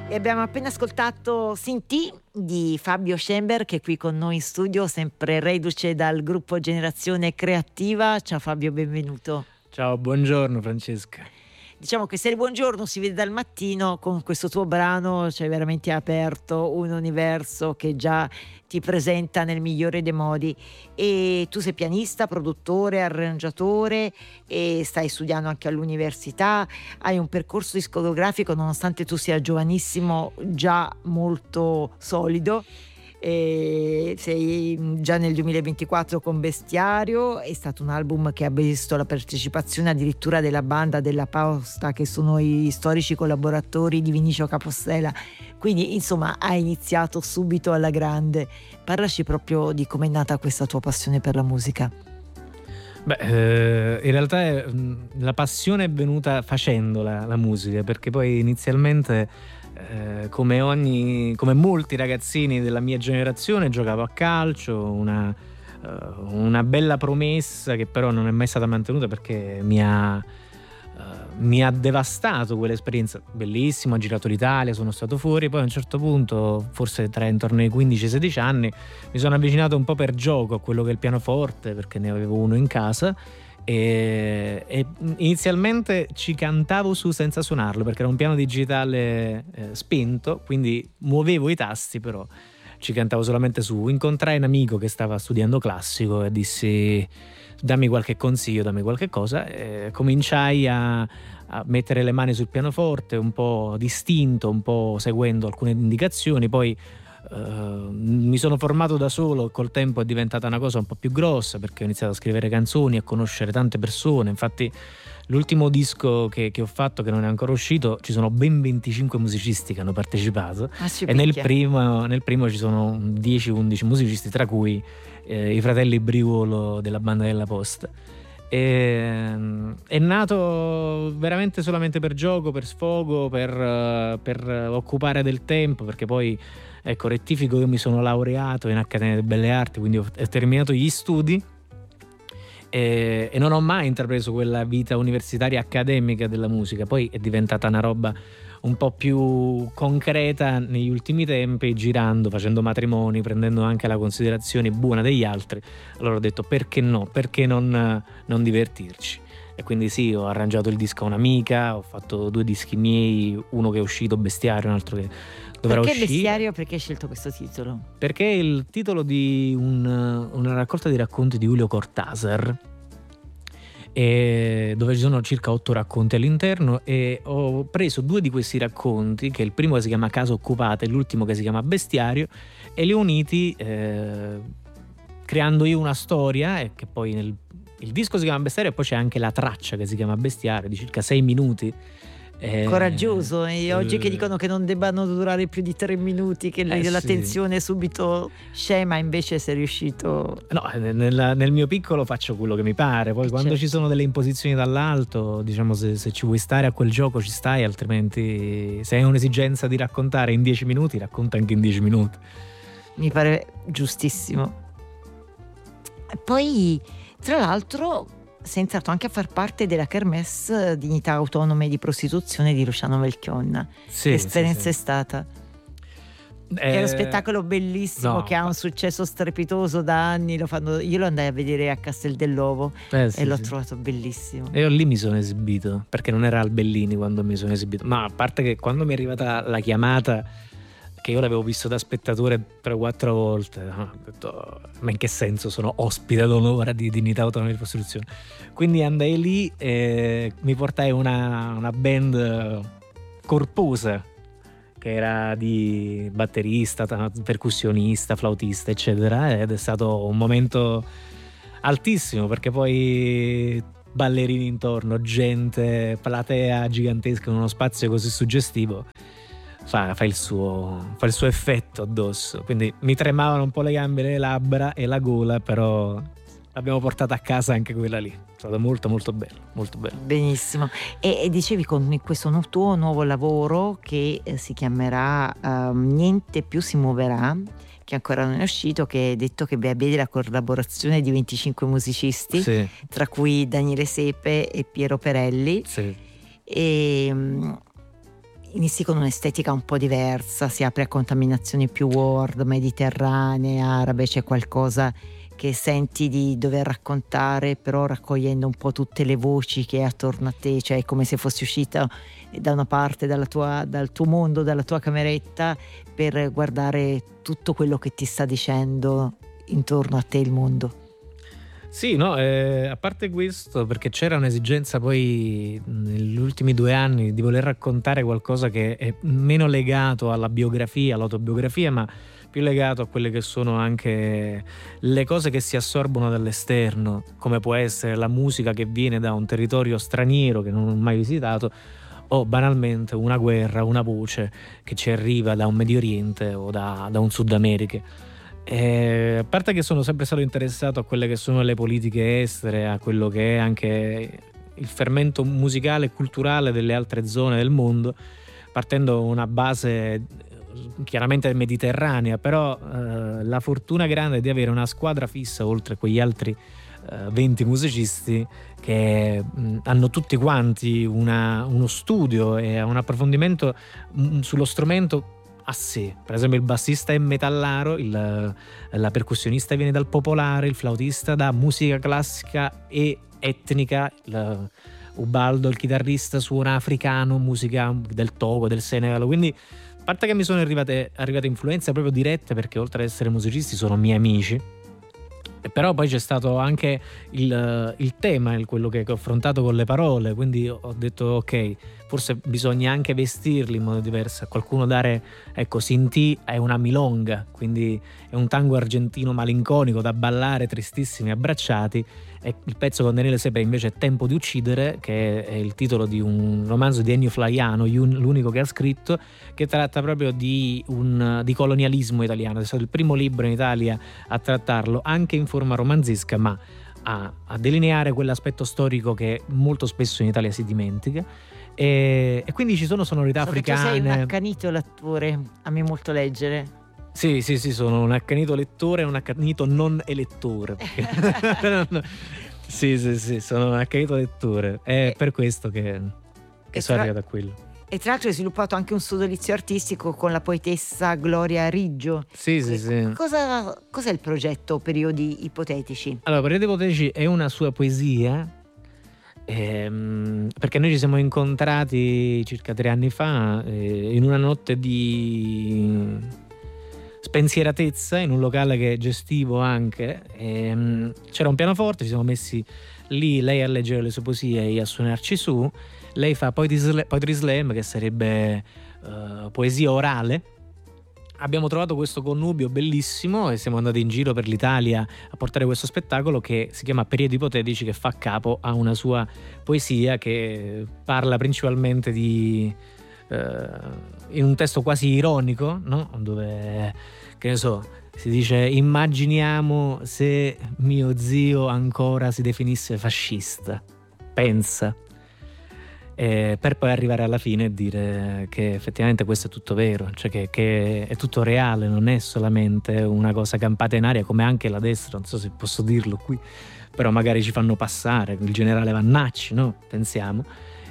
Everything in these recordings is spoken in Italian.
E abbiamo appena ascoltato Sinti di Fabio Schember, che è qui con noi in studio, sempre reduce dal gruppo Generazione Creativa. Ciao Fabio, benvenuto. Ciao, buongiorno Francesca. Diciamo che se il buongiorno si vede dal mattino, con questo tuo brano c'è veramente aperto un universo che già ti presenta nel migliore dei modi. E tu sei pianista, produttore, arrangiatore e stai studiando anche all'università, hai un percorso discografico, nonostante tu sia giovanissimo, già molto solido. E sei già nel 2024 con Bestiario, è stato un album che ha visto la partecipazione addirittura della banda della Pausta, che sono i storici collaboratori di Vinicio Capostela, quindi insomma hai iniziato subito alla grande. Parlaci proprio di com'è nata questa tua passione per la musica. In realtà la passione è venuta facendo la musica, perché poi inizialmente come molti ragazzini della mia generazione giocavo a calcio, una bella promessa che però non è mai stata mantenuta, perché mi ha devastato quell'esperienza. Bellissimo, ho girato l'Italia, sono stato fuori, poi a un certo punto, forse intorno ai 15-16 anni, mi sono avvicinato un po' per gioco a quello che è il pianoforte, perché ne avevo uno in casa. E inizialmente ci cantavo su senza suonarlo, perché era un piano digitale spento, quindi muovevo i tasti, però ci cantavo solamente su. Incontrai un amico che stava studiando classico e dissi: dammi qualche consiglio, dammi qualche cosa. E cominciai a mettere le mani sul pianoforte, un po' distinto, un po' seguendo alcune indicazioni. Poi mi sono formato da solo, col tempo è diventata una cosa un po' più grossa, perché ho iniziato a scrivere canzoni, a conoscere tante persone. Infatti l'ultimo disco che ho fatto, che non è ancora uscito, ci sono ben 25 musicisti che hanno partecipato, e nel primo ci sono 10-11 musicisti, tra cui i fratelli Brivolo della banda della Posta. È nato veramente solamente per gioco, per sfogo, per occupare del tempo, perché poi, ecco, rettifico, io mi sono laureato in Accademia delle Belle Arti, quindi ho terminato gli studi e non ho mai intrapreso quella vita universitaria accademica della musica. Poi è diventata una roba un po' più concreta negli ultimi tempi, girando, facendo matrimoni, prendendo anche la considerazione buona degli altri. Allora ho detto: perché no? Perché non divertirci? E quindi sì, ho arrangiato il disco a un'amica, ho fatto 2 dischi miei, uno che è uscito, Bestiario, un altro che dovrà uscire. Perché Bestiario? Perché hai scelto questo titolo? Perché è il titolo di una raccolta di racconti di Julio Cortázar, dove ci sono circa 8 racconti all'interno, e ho preso 2 di questi racconti, che il primo che si chiama Casa Occupata e l'ultimo che si chiama Bestiario, e li ho uniti creando io una storia, e che poi il disco si chiama Bestiario, e poi c'è anche la traccia che si chiama Bestiario di circa 6 minuti. Coraggioso, e oggi che dicono che non debbano durare più di 3 minuti, che la tensione subito scema, invece sei riuscito. No, nel mio piccolo faccio quello che mi pare, poi quando ci sono delle imposizioni dall'alto, diciamo, se ci vuoi stare a quel gioco ci stai, altrimenti se hai un'esigenza di raccontare in 10 minuti, racconta anche in 10 minuti. Mi pare giustissimo. E poi, tra l'altro, sei entrato anche a far parte della Kermesse Dignità Autonome di Prostituzione di Luciano Melchionna. Sì, che esperienza sì. è stata? È uno spettacolo bellissimo, che ha un successo strepitoso da anni. Io lo andai a vedere a Castel dell'Ovo e l'ho trovato bellissimo. E io lì mi sono esibito, perché non era al Bellini quando mi sono esibito, ma a parte che quando mi è arrivata la chiamata, che io l'avevo visto da spettatore 3-4 volte, ho detto: ma in che senso sono ospite d'onore di Dignità Autonoma di Prostituzione? Quindi andai lì e mi portai una band corposa, che era di batterista, percussionista, flautista, eccetera, ed è stato un momento altissimo, perché poi ballerini intorno, gente, platea gigantesca in uno spazio così suggestivo, fa il suo effetto addosso. Quindi mi tremavano un po' le gambe, le labbra e la gola, però l'abbiamo portata a casa anche quella lì. È stato molto molto bello, molto bello. Benissimo. E dicevi, con questo tuo nuovo lavoro che si chiamerà Niente più si muoverà, che ancora non è uscito, che hai detto che vede la collaborazione di 25 musicisti, sì, tra cui Daniele Sepe e Piero Perelli. Sì. inizi con un'estetica un po' diversa, si apre a contaminazioni più world, mediterranee, arabe, c'è qualcosa che senti di dover raccontare, però raccogliendo un po' tutte le voci che è attorno a te, cioè è come se fossi uscita da una parte dal tuo mondo, dalla tua cameretta, per guardare tutto quello che ti sta dicendo intorno a te il mondo. Sì, no, a parte questo, perché c'era un'esigenza poi negli ultimi 2 anni di voler raccontare qualcosa che è meno legato alla biografia, all'autobiografia, ma più legato a quelle che sono anche le cose che si assorbono dall'esterno, come può essere la musica che viene da un territorio straniero che non ho mai visitato, o banalmente una guerra, una voce che ci arriva da un Medio Oriente o da un Sud America. A parte che sono sempre stato interessato a quelle che sono le politiche estere, a quello che è anche il fermento musicale e culturale delle altre zone del mondo, partendo da una base chiaramente mediterranea, però la fortuna grande di avere una squadra fissa oltre quegli altri 20 musicisti che hanno tutti quanti uno studio e un approfondimento sullo strumento a sé. Per esempio il bassista è metallaro, la percussionista viene dal popolare, il flautista da musica classica e etnica, Ubaldo il chitarrista suona africano, musica del Togo, del Senegal, quindi a parte che mi sono arrivate influenze proprio dirette, perché oltre ad essere musicisti sono miei amici, però poi c'è stato anche il tema, quello che ho affrontato con le parole, quindi ho detto ok, forse bisogna anche vestirli in modo diverso, a qualcuno dare, ecco, Sinti è una milonga, quindi è un tango argentino malinconico da ballare tristissimi abbracciati, e il pezzo con Daniele Sepe invece è Tempo di uccidere, che è il titolo di un romanzo di Ennio Flaiano, l'unico che ha scritto, che tratta proprio di colonialismo italiano. È stato il primo libro in Italia a trattarlo anche in forma romanzesca, ma a delineare quell'aspetto storico che molto spesso in Italia si dimentica. E quindi ci sono sonorità africane. Tu sei un accanito lettore, ami molto leggere. Sì, sono un accanito lettore e un accanito non elettore. Sì, sono un accanito lettore. È per questo che sono arrivato a quello. E tra l'altro hai sviluppato anche un sodalizio artistico con la poetessa Gloria Riggio. Sì. Cos'è il progetto Periodi Ipotetici? Allora, Periodi Ipotetici è una sua poesia, perché noi ci siamo incontrati circa 3 anni fa in una notte di spensieratezza in un locale che gestivo anche, c'era un pianoforte, ci siamo messi lì, lei a leggere le sue poesie e io a suonarci su. Lei fa poetry slam, che sarebbe poesia orale. Abbiamo trovato questo connubio bellissimo e siamo andati in giro per l'Italia a portare questo spettacolo che si chiama Periodi Ipotetici, che fa capo a una sua poesia che parla principalmente di in un testo quasi ironico, no? Dove, che ne so, si dice: immaginiamo se mio zio ancora si definisse fascista, pensa. Per poi arrivare alla fine e dire che effettivamente questo è tutto vero, cioè che è tutto reale, non è solamente una cosa campata in aria, come anche la destra, non so se posso dirlo qui, però magari ci fanno passare, il generale Vannacci, no? Pensiamo,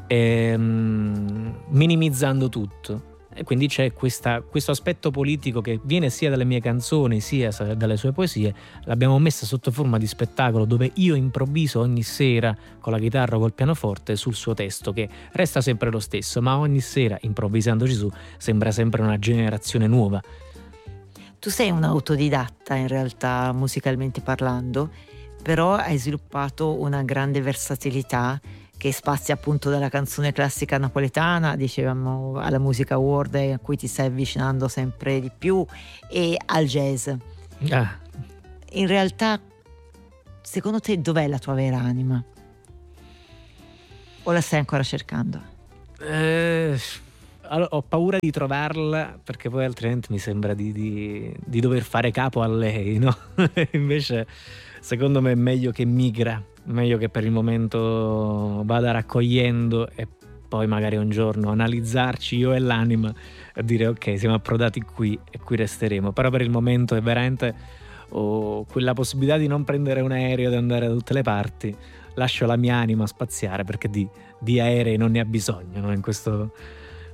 minimizzando tutto. E quindi c'è questo aspetto politico che viene sia dalle mie canzoni sia dalle sue poesie. L'abbiamo messa sotto forma di spettacolo, dove io improvviso ogni sera con la chitarra o col pianoforte sul suo testo, che resta sempre lo stesso, ma ogni sera, improvvisandoci su, sembra sempre una generazione nuova. Tu sei un autodidatta in realtà, musicalmente parlando, però hai sviluppato una grande versatilità che spazia appunto dalla canzone classica napoletana, dicevamo, alla musica world a cui ti stai avvicinando sempre di più, e al jazz. In realtà, secondo te, dov'è la tua vera anima? O la stai ancora cercando? Allora, ho paura di trovarla, perché poi altrimenti mi sembra di dover fare capo a lei, no? Invece secondo me è meglio che migra, meglio che per il momento vada raccogliendo e poi magari un giorno analizzarci io e l'anima e dire ok, siamo approdati qui e qui resteremo. Però per il momento è veramente quella possibilità di non prendere un aereo, di andare da tutte le parti. Lascio la mia anima spaziare, perché di aerei non ne ha bisogno, no? In questo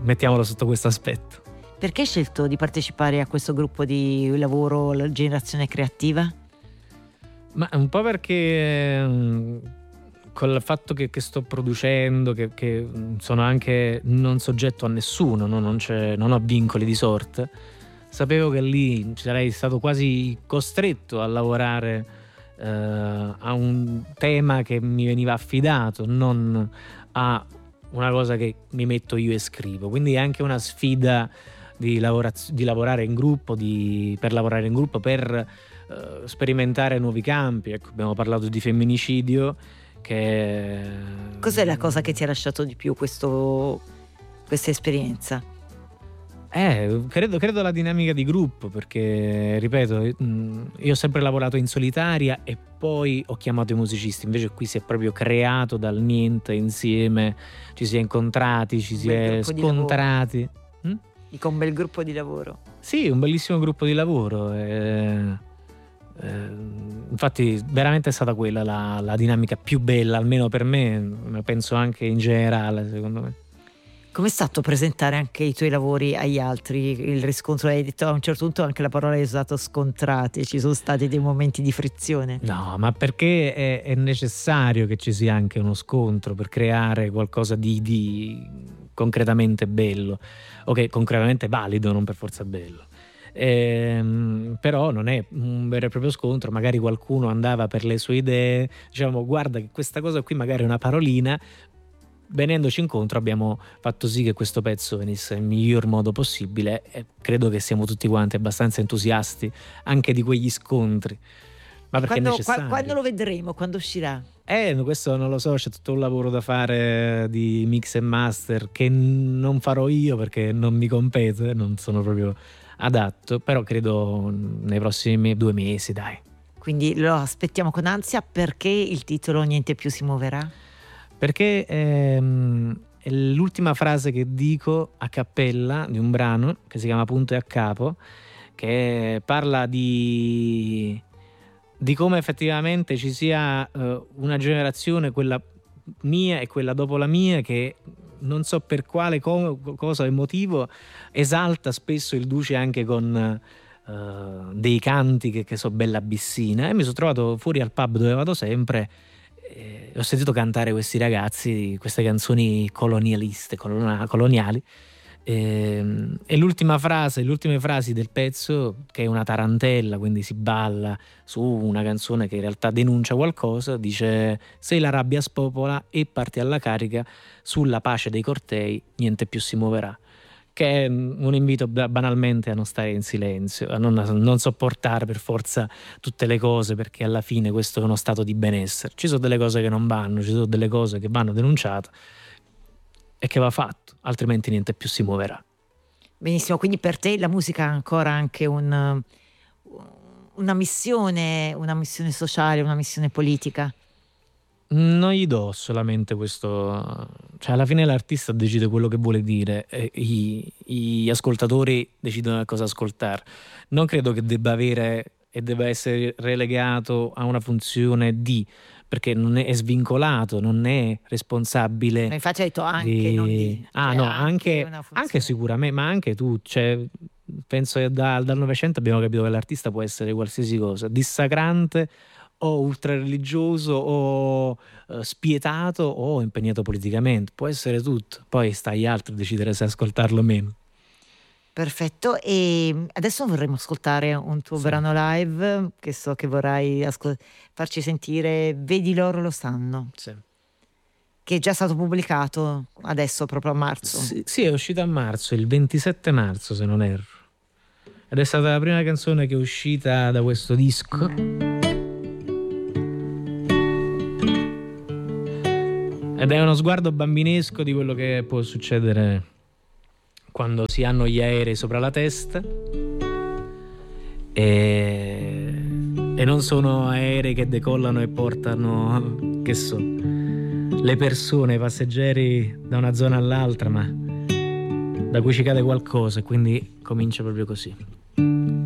mettiamolo sotto questo aspetto. Perché hai scelto di partecipare a questo gruppo di lavoro, la Generazione Creativa? Ma un po' perché col fatto che sto producendo, che sono anche non soggetto a nessuno, no? Non ho vincoli di sorte, sapevo che lì sarei stato quasi costretto a lavorare a un tema che mi veniva affidato, non a una cosa che mi metto io e scrivo. Quindi è anche una sfida di lavorare in gruppo, per lavorare in gruppo, per sperimentare nuovi campi. Ecco, abbiamo parlato di femminicidio. Cos'è la cosa che ti ha lasciato di più questa esperienza? Credo la dinamica di gruppo, perché ripeto, io ho sempre lavorato in solitaria e poi ho chiamato i musicisti, invece qui si è proprio creato dal niente insieme, ci si è incontrati, ci si è scontrati. Dico, un bel gruppo di lavoro. Sì, un bellissimo gruppo di lavoro. Infatti veramente è stata quella la dinamica più bella, almeno per me, ma penso anche in generale, secondo me. Com'è stato presentare anche i tuoi lavori agli altri? Il riscontro, hai detto a un certo punto anche la parola hai usato scontrati, ci sono stati dei momenti di frizione? No, ma perché è necessario che ci sia anche uno scontro per creare qualcosa di concretamente bello, ok, concretamente valido, non per forza bello. Però non è un vero e proprio scontro, magari qualcuno andava per le sue idee, diciamo guarda che questa cosa qui magari è una parolina. Venendoci incontro abbiamo fatto sì che questo pezzo venisse nel miglior modo possibile e credo che siamo tutti quanti abbastanza entusiasti anche di quegli scontri. Ma perché è necessario. Quando lo vedremo? Quando uscirà? Questo non lo so, c'è tutto un lavoro da fare di mix e master che non farò io perché non mi compete, non sono proprio adatto, però credo nei prossimi 2 mesi, dai. Quindi lo aspettiamo con ansia. Perché il titolo Niente più si muoverà? Perché è l'ultima frase che dico a cappella di un brano che si chiama Punto e a capo, che parla di come effettivamente ci sia una generazione, quella mia e quella dopo la mia, che non so per quale cosa e motivo esalta spesso il duce anche con dei canti che so bella abissina, e mi sono trovato fuori al pub dove vado sempre. Ho sentito cantare questi ragazzi queste canzoni colonialiste, coloniali, e le ultime frasi del pezzo, che è una tarantella, quindi si balla su una canzone che in realtà denuncia qualcosa, dice: se la rabbia spopola e parti alla carica, sulla pace dei cortei niente più si muoverà. Che è un invito banalmente a non stare in silenzio, a non sopportare per forza tutte le cose, perché alla fine questo è uno stato di benessere. Ci sono delle cose che non vanno, ci sono delle cose che vanno denunciate e che va fatto, altrimenti niente più si muoverà. Benissimo, quindi per te la musica ha ancora anche una missione sociale, una missione politica? Non gli do solamente questo, cioè alla fine l'artista decide quello che vuole dire e gli ascoltatori decidono cosa ascoltare. Non credo che debba avere e debba essere relegato a una funzione perché non è svincolato, non è responsabile. Ma infatti hai detto anche, non di. No, anche sicuramente, ma anche tu, cioè, penso che dal Novecento abbiamo capito che l'artista può essere qualsiasi cosa, dissacrante o ultrareligioso o spietato o impegnato politicamente, può essere tutto, poi sta agli altri decidere se ascoltarlo o meno. Perfetto, e adesso vorremmo ascoltare un tuo brano live che so che vorrai farci sentire, Vedi loro lo sanno, che è già stato pubblicato adesso proprio a marzo. Sì, è uscito a marzo, il 27 marzo se non erro, ed è stata la prima canzone che è uscita da questo disco. Ed è uno sguardo bambinesco di quello che può succedere quando si hanno gli aerei sopra la testa e non sono aerei che decollano e portano, che so, le persone, i passeggeri da una zona all'altra, ma da cui ci cade qualcosa, e quindi comincia proprio così.